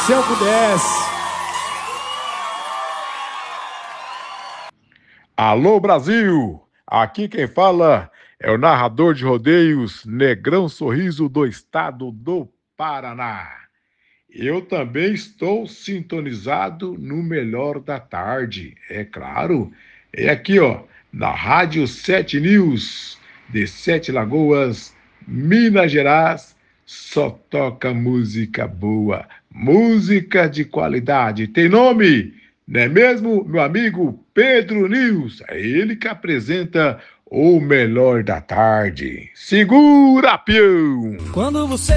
se eu pudesse. Alô, Brasil! Aqui quem fala é o narrador de rodeios Negrão Sorriso do estado do Paraná. Eu também estou sintonizado no Melhor da Tarde, é claro. É aqui, ó, na Rádio 7 News, de Sete Lagoas, Minas Gerais. Só toca música boa, música de qualidade. Tem nome, não é mesmo, meu amigo Pedro News? É ele que apresenta o Melhor da Tarde. Segura, peão! Quando você